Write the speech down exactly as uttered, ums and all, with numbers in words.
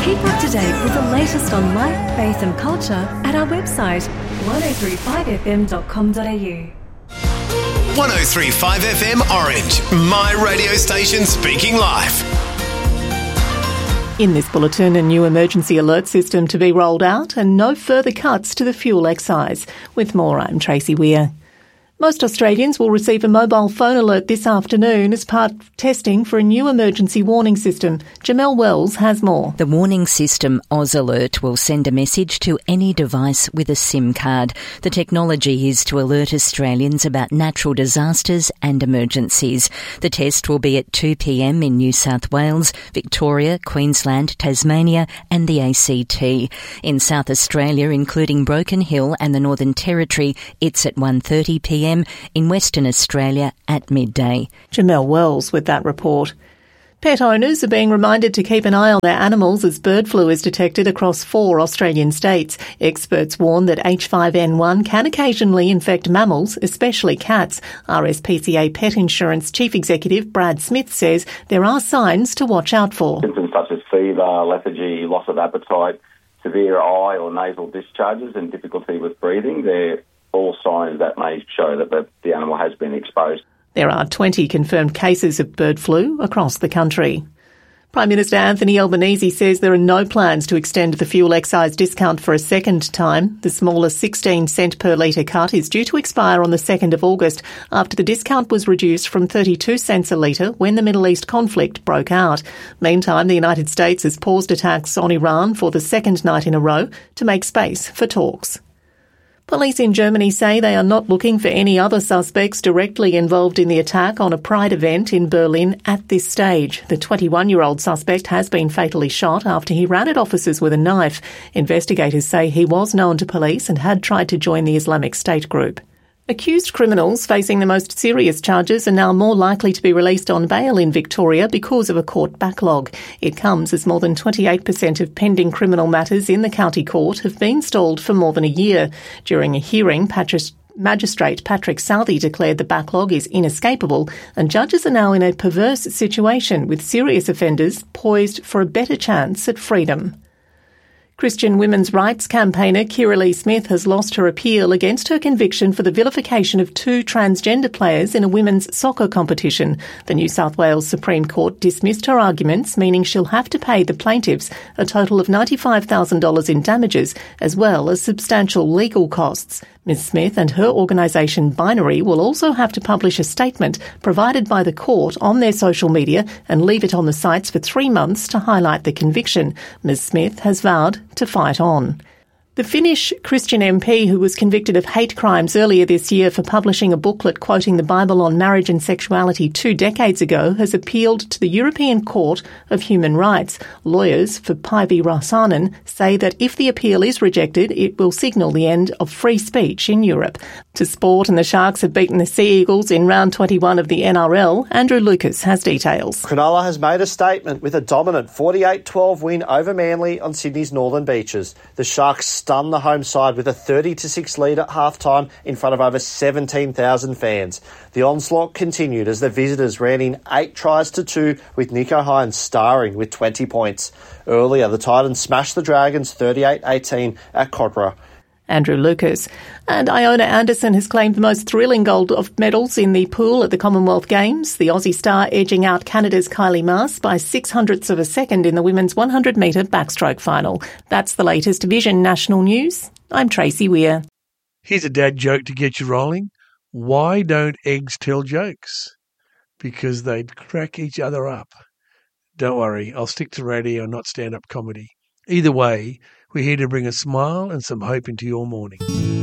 Keep up to date with the latest on life, faith and culture at our website one oh three five f m dot com dot a u. one oh three point five F M Orange, my radio station speaking life. In this bulletin, a new emergency alert system to be rolled out and no further cuts to the fuel excise. With more, I'm Tracy Weir. Most Australians will receive a mobile phone alert this afternoon as part of testing for a new emergency warning system. Jamelle Wells has more. The warning system, Oz Alert, will send a message to any device with a SIM card. The technology is to alert Australians about natural disasters and emergencies. The test will be at two p m in New South Wales, Victoria, Queensland, Tasmania and the A C T. In South Australia, including Broken Hill and the Northern Territory, it's at one thirty p m. in Western Australia at midday. Jamelle Wells with that report. Pet owners are being reminded to keep an eye on their animals as bird flu is detected across four Australian states. Experts warn that H five N one can occasionally infect mammals, especially cats. R S P C A Pet Insurance Chief Executive Brad Smith says there are signs to watch out for. Symptoms such as fever, lethargy, loss of appetite, severe eye or nasal discharges and difficulty with breathing, they're all signs that may show that the, the animal has been exposed. There are twenty confirmed cases of bird flu across the country. Prime Minister Anthony Albanese says there are no plans to extend the fuel excise discount for a second time. The smaller sixteen cent per litre cut is due to expire on the second of August after the discount was reduced from thirty-two cents a litre when the Middle East conflict broke out. Meantime, the United States has paused attacks on Iran for the second night in a row to make space for talks. Police in Germany say they are not looking for any other suspects directly involved in the attack on a Pride event in Berlin at this stage. The twenty-one-year-old suspect has been fatally shot after he ran at officers with a knife. Investigators say he was known to police and had tried to join the Islamic State group. Accused criminals facing the most serious charges are now more likely to be released on bail in Victoria because of a court backlog. It comes as more than twenty-eight percent of pending criminal matters in the county court have been stalled for more than a year. During a hearing, Patrick Magistrate Patrick Southey declared the backlog is inescapable and judges are now in a perverse situation with serious offenders poised for a better chance at freedom. Christian women's rights campaigner Kiralee Smith has lost her appeal against her conviction for the vilification of two transgender players in a women's soccer competition. The New South Wales Supreme Court dismissed her arguments, meaning she'll have to pay the plaintiffs a total of ninety-five thousand dollars in damages, as well as substantial legal costs. Miz Smith and her organisation Binary will also have to publish a statement provided by the court on their social media and leave it on the sites for three months to highlight the conviction. Miz Smith has vowed to fight on. The Finnish Christian M P who was convicted of hate crimes earlier this year for publishing a booklet quoting the Bible on marriage and sexuality two decades ago has appealed to the European Court of Human Rights. Lawyers for Päivi Räsänen say that if the appeal is rejected, it will signal the end of free speech in Europe. To sport, and the Sharks have beaten the Sea Eagles in round twenty-one of the N R L. Andrew Lucas has details. Cronulla has made a statement with a dominant forty-eight twelve win over Manly on Sydney's northern beaches. The Sharks stunned the home side with a thirty to six lead at half-time in front of over seventeen thousand fans. The onslaught continued as the visitors ran in eight tries to two, with Nico Hines starring with twenty points. Earlier, the Titans smashed the Dragons thirty-eight eighteen at Codra. Andrew Lucas. And Iona Anderson has claimed the most thrilling gold of medals in the pool at the Commonwealth Games. The Aussie star edging out Canada's Kylie Maas by six hundredths of a second in the women's one hundred metre backstroke final. That's the latest Vision National News. I'm Tracy Weir. Here's a dad joke to get you rolling. Why don't eggs tell jokes? Because they'd crack each other up. Don't worry, I'll stick to radio, not stand-up comedy. Either way, we're here to bring a smile and some hope into your morning.